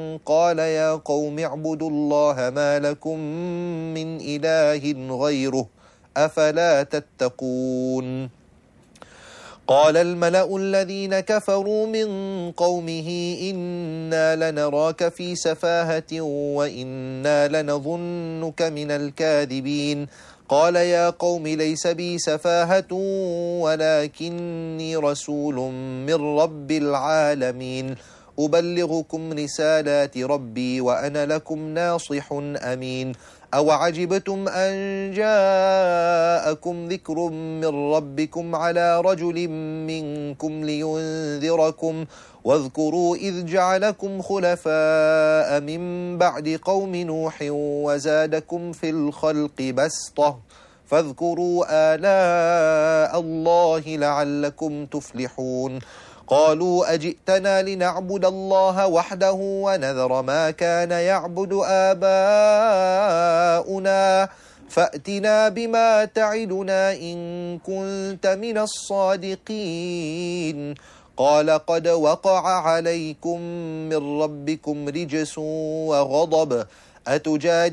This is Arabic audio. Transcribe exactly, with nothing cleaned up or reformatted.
قال يا قوم اعبدوا الله ما لكم من إله غيره أفلا تتقون قال الملأ الذين كفروا من قومه إنا لنراك في سفاهة وإنا لنظنك من الكاذبين قال يا قوم ليس بي سفاهة ولكني رسول من رب العالمين أبلغكم رسالات ربي وأنا لكم ناصح أمين أو عجبتم أن جاءكم ذكر من ربكم على رجل منكم لينذركم واذكروا إذ جعلكم خلفاء من بعد قوم نوح وزادكم في الخلق بسطة فاذكروا آلاء الله لعلكم تفلحون قالوا أجئتنا لنعبد الله وحده ونذر ما كان يعبد آباؤنا فأتنا بما تعدنا إن كنت من الصادقين قال قد وقع عليكم من ربكم رجس وغضب أتجادلون